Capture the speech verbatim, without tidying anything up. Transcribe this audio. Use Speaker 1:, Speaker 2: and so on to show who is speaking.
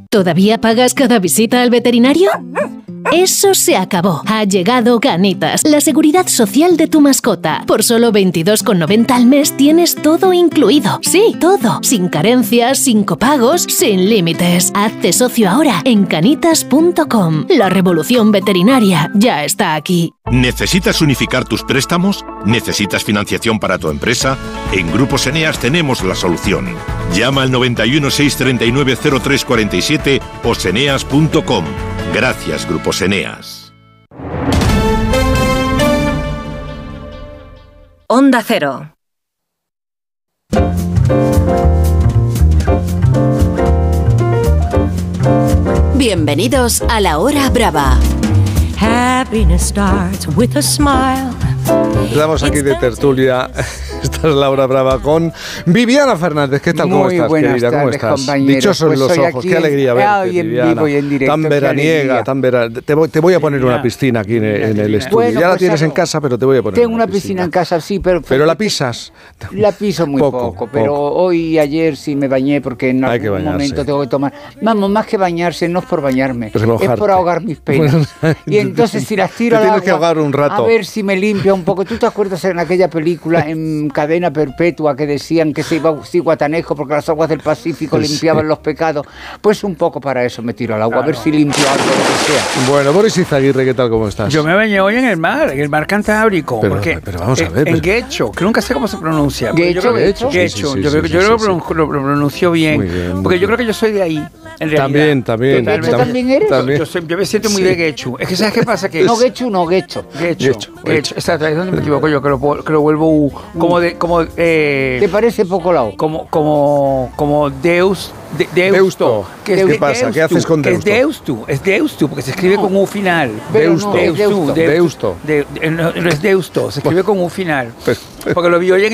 Speaker 1: ¿Todavía pagas cada visita al veterinario? Eso se acabó. Ha llegado Canitas, la seguridad social de tu mascota. Por solo veintidós con noventa al mes tienes todo incluido. Sí, todo. Sin carencias, sin copagos, sin límites. Hazte socio ahora en canitas punto com. La revolución veterinaria ya está aquí.
Speaker 2: ¿Necesitas unificar tus préstamos? ¿Necesitas financiación para tu empresa? En Grupos Eneas tenemos la solución. Llama al noventa y uno, seiscientos treinta y nueve, cero tres cuarenta y siete o seneas punto com. Gracias, Grupos Eneas.
Speaker 3: Onda Cero.
Speaker 4: Bienvenidos a La Hora Brava.
Speaker 5: Happiness starts with a smile.
Speaker 6: Estamos aquí de tertulia. Esta es La Hora Brava con Viviana Fernández. ¿Qué tal?
Speaker 7: Muy
Speaker 6: ¿Cómo estás,
Speaker 7: buenas
Speaker 6: querida? ¿Cómo
Speaker 7: tardes,
Speaker 6: estás?
Speaker 7: compañeros.
Speaker 6: Dichosos
Speaker 7: Pues
Speaker 6: los
Speaker 7: soy
Speaker 6: ojos.
Speaker 7: aquí
Speaker 6: Qué alegría
Speaker 7: en-
Speaker 6: verte,
Speaker 7: ah, y en
Speaker 6: Viviana.
Speaker 7: vivo y en directo,
Speaker 6: Tan
Speaker 7: qué
Speaker 6: veraniega,
Speaker 7: alegría.
Speaker 6: tan veraniega. Te voy, te voy a poner una piscina aquí en, en el estudio.
Speaker 7: Bueno,
Speaker 6: ya la
Speaker 7: pues
Speaker 6: tienes
Speaker 7: algo.
Speaker 6: en casa, pero te voy a poner
Speaker 7: Tengo una piscina en casa, sí, pero...
Speaker 6: Pero la pisas.
Speaker 7: La piso muy
Speaker 6: Poco,
Speaker 7: poco, pero
Speaker 6: poco.
Speaker 7: hoy y ayer sí me bañé porque en
Speaker 6: Hay que
Speaker 7: algún
Speaker 6: bañarse.
Speaker 7: momento tengo que tomar... Vamos, más que bañarse, no es por bañarme,
Speaker 6: Remojarte.
Speaker 7: es por ahogar mis penas. Y entonces si las tiro
Speaker 6: Te
Speaker 7: al
Speaker 6: tienes que
Speaker 7: agua,
Speaker 6: ahogar un rato.
Speaker 7: a ver si me limpia un poco. ¿Tú te acuerdas en aquella película en Cadena Perpetua que decían que se iba a Zihuatanejo porque las aguas del Pacífico
Speaker 6: Sí.
Speaker 7: limpiaban los pecados? Pues un poco para eso me tiro al agua, a ver si limpio algo, lo que sea.
Speaker 6: Bueno, Boris Izaguirre, ¿qué tal? ¿Cómo estás?
Speaker 8: Yo me bañé hoy en el mar, en el mar Cantábrico.
Speaker 6: Pero-
Speaker 8: porque
Speaker 6: pero vamos a
Speaker 8: en-
Speaker 6: ver,
Speaker 8: En
Speaker 6: pero-
Speaker 8: Guecho, que nunca sé cómo se pronuncia. pero yo
Speaker 7: Guecho,
Speaker 8: creo que-
Speaker 7: Guecho.
Speaker 8: Guecho,
Speaker 6: Sí, sí, sí,
Speaker 8: yo creo,
Speaker 6: sí,
Speaker 8: yo
Speaker 6: sí,
Speaker 8: creo que
Speaker 6: sí.
Speaker 8: lo, lo- lo pronunció bien.
Speaker 6: Muy bien,
Speaker 8: porque
Speaker 6: muy
Speaker 8: yo creo que yo soy de ahí, en realidad.
Speaker 6: También, también.
Speaker 7: ¿De Guecho
Speaker 6: tam-
Speaker 7: también eres?
Speaker 6: también.
Speaker 8: Yo, soy- yo me siento muy
Speaker 6: Sí.
Speaker 8: de Guecho. Es que ¿sabes qué pasa? Que
Speaker 7: No Guecho, no Guecho.
Speaker 8: Guecho,
Speaker 6: Guecho,
Speaker 8: Guecho,
Speaker 6: Guecho.
Speaker 8: Exacto, ahí es donde me equivoco yo, que lo, po- que lo vuelvo U. Como de, como, eh,
Speaker 7: ¿Te parece poco lao?
Speaker 8: como, como, como Deus, de, Deusto,
Speaker 6: Deusto.
Speaker 8: que es
Speaker 6: ¿Qué
Speaker 8: de
Speaker 6: pasa? ¿Qué haces con
Speaker 8: que
Speaker 6: Deusto?
Speaker 8: Es Deusto, es Deusto, porque se escribe con U final.
Speaker 7: Pero
Speaker 6: Deusto.
Speaker 7: no, es Deusto.
Speaker 6: Deusto.
Speaker 8: De- de- no, no es Deusto, se escribe con U final.
Speaker 6: Pero-
Speaker 8: Porque lo vi hoy en